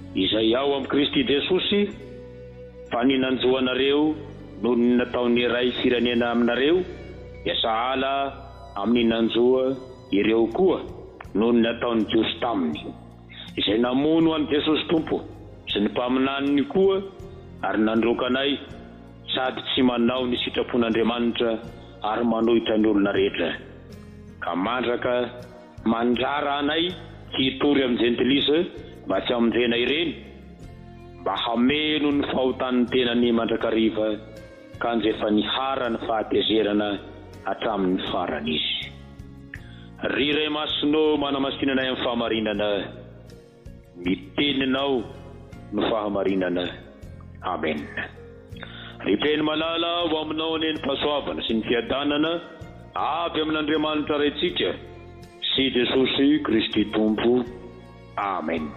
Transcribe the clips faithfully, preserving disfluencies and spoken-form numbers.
izay ao amin'ny Kristy Jesosy fa ny nanjoanareo noho ny nataony iray firenena aminareo dia sahala amin'ny nanjoa ireo koa noho ny nataony Jiosy taminy, izay namono an Jesosy Tompo sy ny mpaminaniny koa ary nandrokanay sady tsy manao ny sitrapon'Andriamanitra ary manohitra ny olona rehetra ka mandraka mandrara anay tsy hitory amin'ny jentilisa mba tsy hamonjena ireny mba hameno ny fahotan'ny tenany mandrakariva ka anjefa nihara ny fahatezerana hatramin'ny farany izy. Ry Ray Masinao manamasinanay amin'ny fahamarinana, miteninao no fahamarinana. Amen. Ripeny malala ho aminao ny pasoavana sy ny fiadanana avy amin'Andriamanitra raitsika sy Jesosy Kristy Tompo. Amen.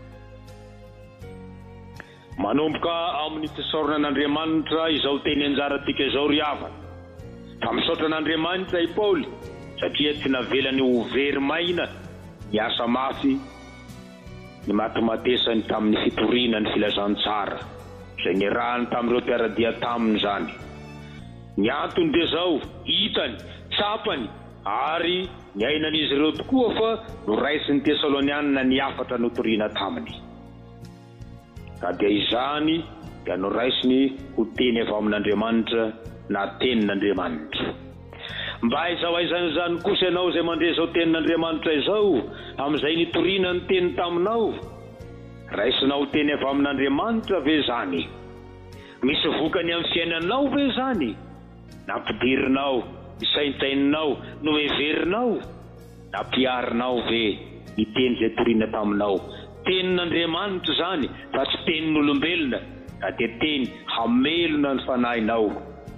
Manomboka amin'ny fisaorana an'Andriamanitra izao teny anjarantsika izao ry havana fa misaotra an'Andriamanitra i Paoly satria tsy navelany ho very maina niasa mafy ny matomatesany tamin'ny fitoriana ny filazantsara izay nirahany tamin'ireo mpiaradia taminy zany. Ny antony dia zao hitany, tsapany ary ny ainan'izy ireo tokoa fa noraisiny Tesalonianina ny afatra notoriana taminy. Ka dia izany dia noraisiny ho teny avy amin'Andriamanitra na tenin'Andriamanitra. Mba izao aizany zany kosa ianao izay mandre izao tenin'Andriamanitra izao amin'izay nitoriana ny teny taminao, raisinao teny avy amin'Andriamanitra ve zany? Misy vokany amin'ny fiainanao ve zany? Na ampidirinao, isaintaininao no heverinao, na piarinao ve ny teny izay toriana taminao? Tenin'Andriamanitra zany fa tsy tenin'olombelona, ka dia teny hamelona ny fanahinao.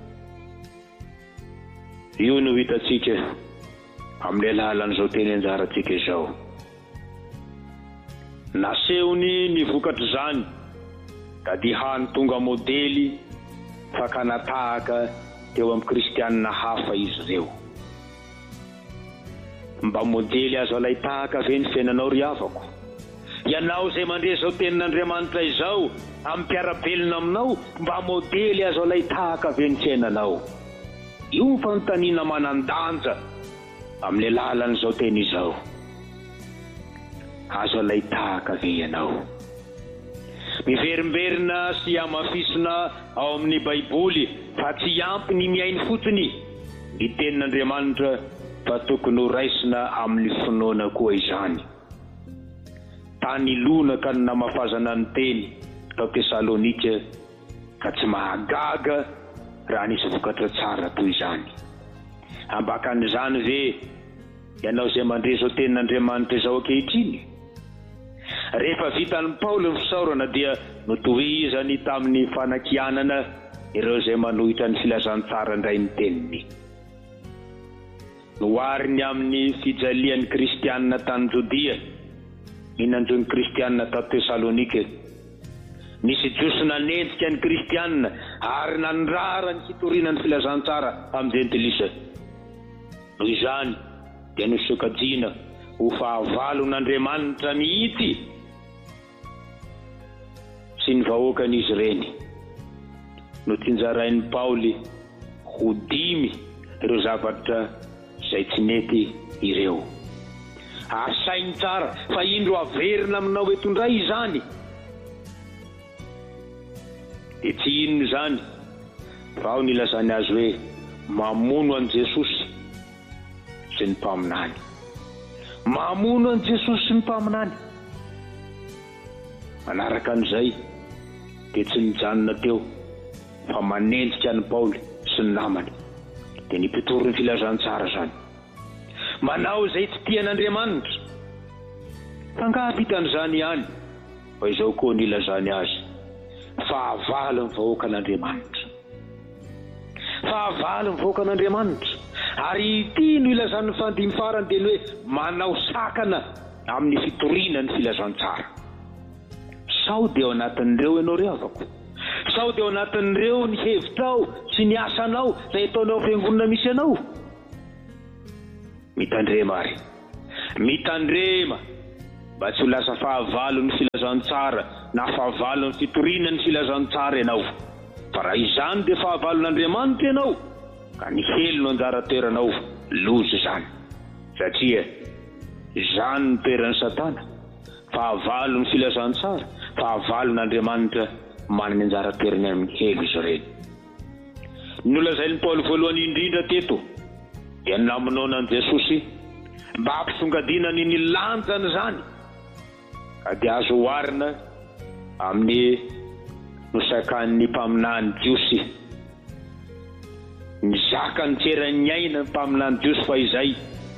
Io no hitantsika amin'ny alalan'izao teny anjarantsika izao. Nasehony ny vokatra zany da dia hany tonga modely fakanatahaka teo amin'ny kristianina hafa izy ireo. Mba modely azo alay tahaka ve ny fiainanao ry havako? Ianao izay mandre izao tenin'Andriamanitra izao amin'ny mpiara-belona aminao, mba modely azo alay tahaka ve ny fiainanao? Io ny fanontaniana manan-danja amin'ny alalan'izao teny izao. Azo alay tahaka ve ianao? Miverimberina sy amafisina ao amin'ny Baiboly fa tsy ampy ny miainy fotsiny ny tenin'Andriamanitra fa tokony ho raisina amin'ny finoana koa izany. Tany lona ka ny namafazana ny teny tao Tesalonika ka tsy mahagaga raha nisy vokatra tsara toy izany. Ambakan'izany ve ianao izay mandre izao tenin'Andriamanitra izao ankehitriny? Rehefa vitan'ny Paoly ny fisaorana dia notohizany tamin'ny fanakianana ireo izay manohitra ny filazantsara indray ny teniny. Nohariny amin'ny fijalian'ny kristianina tany Jodia ny nanjoany kristianina tao Tesalonika. Nisy Jiosy nanenjika ny kristianina ary nandrara ny fitoriana ny filazantsara amin'ny jentilisa. Noho izany dia nosokajiana ho fahavalon'Andriamanitra mihitsy sy ny vahoakan'izy ireny. Notsinjarain'ny Paoly ho dimy ireo zavatra izay tsy mety ireo. Asainy tsara fa indro averina aminao eto indray izany. Dia tsy inona izany fa ao nilazany azy hoe mamono an Jesosy sy ny mpaminany. Mamono an Jesosy sy ny mpaminany. Manaraka an'izay dia tsy nijanona teo fa manenjika ny Paoly sy ny namany dia nipitory ny filazantsara zany. Manao izay tsy tian'Andriamanitra. Fangavitan'izany ihany fa izao koa nilazany azy fahavalo ny vahoaka an'Andriamanitra. Fahavalo ny vahoaka an'Andriamanitra. Ary ity no ilazan'ny fandimy farany dia ny hoe manao sakana amin'ny fitoriana ny filazantsara. Sao dia ao anatin'ireo ianao ry havako? Sao dia ao anatin'ireo ny hevitrao sy ny asanao izay ataonao fiangonana misy anao? Mitandrema ary. Mitandrema mba tsy ho lasa fahavalo ny filazantsara na fahavalo ny fitoriana ny filazantsara ianao, fa raha izany dia fahavalon'Andriamanitra ianao ka ny hely no anjara toeranao loza izany, satria izany ny toeran'ny Satana. Fahavalo ny filazantsara, fahavalon'Andriamanitra manana anjara toerany amin'ny hely izy ireny. Nolazain'i Paoly voalohany indrindra teto dia ny namonoana an'i Jesosy mba hampisongadinany ny lanjany izany ka dia azo oharina amin'ny nosakan'ny mpaminany Jiosy. Ny zakany tseran'ny aina ny mpaminany Jiosy fa izay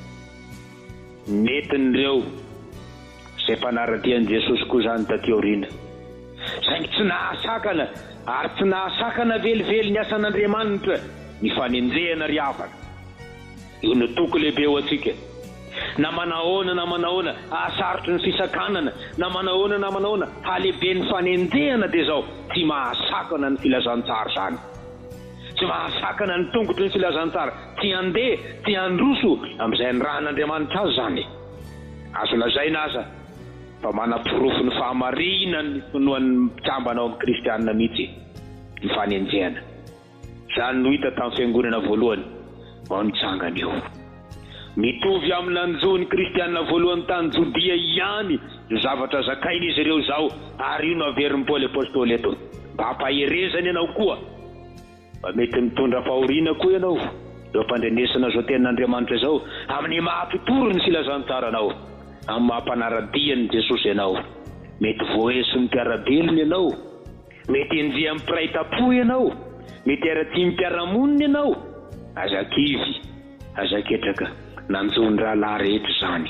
netin'ireo izay mpanaratian'i Jesosy koa izany taty aoriana. Saingy tsy nahasakana ary tsy nahasakana velively ny asan'Andriamanitra ny fanenjehana ry havana. Io no toko lehibe ho antsika. Na manahoana na manahoana ahasarotry ny fisakanana, na manahoana na manahoana halehibe ny fanenjehana dia izao tsy mahasakana ny filazantsara izany. Tsy mahasakana ny tongotry ny filazantsara, tsy handeha, tsy handroso amin'izay ny rahan'Andriamanitra azy izany. Azo lazaina aza fa manam-pirofo ny fahamarinany ny finoan'ny mpitsambanao amin'ny kristianina mihitsy ny fanenjehana. Izany no hita tamin'ny fiangonana voalohany ao nitsangana eo. Mitovy amin'ny anjony kristianina voalohany tany Jodia ihany ny zavatra zakainy izy ireo izao, ary io no averin'ny Paoly apôstôly eto mba hampaherezany ianao koa, mba mety mitondra fahoriana koa ianao eo ampandrenesana izao tenin'Andriamanitra izao amin'ny mahampitoro ny filazantsaranao, amin'ny mahampanaradiany Jesosy ianao. Mety voeso ny mpiarabelony ianao, mety enjea mpiray tapo ianao, mety araty mpiaramonina ianao. Aza kivy, aza ketraka, nanjony rahalahy rehetra izany.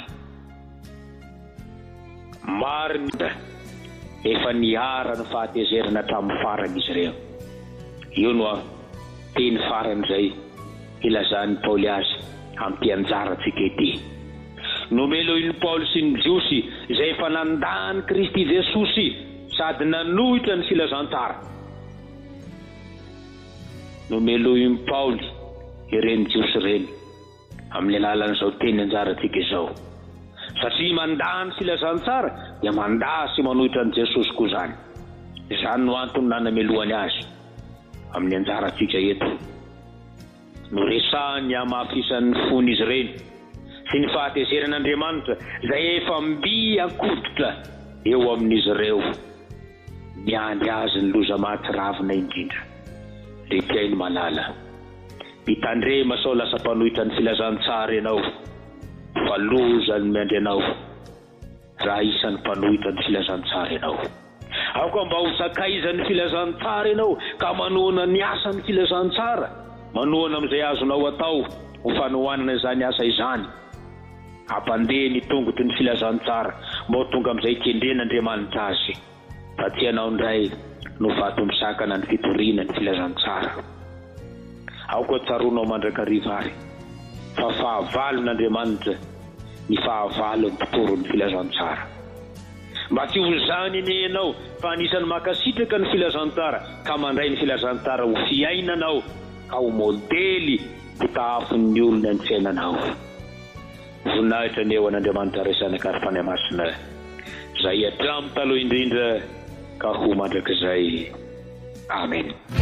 Marina efa niara ny fahatezerana hatramin'ny farany izy ireo. Io no teny farany izay ilazan'ny Paoly azy ampianjarantsika ity. Nomeloin'ny Paoly sy ny Jiosy izay efa nandany Kristy Jesosy sady nanohitra ny filazantsara. Nomeloin'ny Paoly ireny Jiosy ireny amin'ny alalan'izao teny anjarantsika izao, satria mandany filazantsara dia mandasy manohitra ny Jesosy koa izany. Izany no antony nanamelohany azy amin'ny anjarantsika eto. Noresahany hamafisan'ny fony izy ireny sy ny fahatezeran'Andriamanitra izay efa mby akoditra eo amin'izy ireo, miandry azy ny loza maty ravina indrindra. Repiainy malala, mitandrema sao lasa mpanohitra ny filazantsara ianao, fa loza ny miandry anao raha isan'ny mpanohitra ny filazantsara ianao. Aoka mba ho sakaizan'ny filazantsara ianao ka manohana ny asan'ny filazantsara, manohana amin'izay azonao atao ho fanohanana izany asa izany, hampandeha ny tongotry ny filazantsara mba ho tonga amin'izay kendren'Andriamanitra azy. Fa tsy ianao indray no vato misakana ny fitoriana ny filazantsara. Aoka tsaronao mandrakariva ary fa fahavalon'Andriamanitra ny fahavalo ny mpitoro ny filazantsara. Mba tsy ho zany ine ianao fa anisan'ny makasitraka ny filazantsara ka mandray ny filazantsara ho fiainanao ka ho modely ho tahafon'ny olona ny fiainanao. Voninahitra ny eo an'Andriamanitra resana ka ary fanamasina izay hatramin'ny taloha indrindra ka ho mandrakizay. Amen.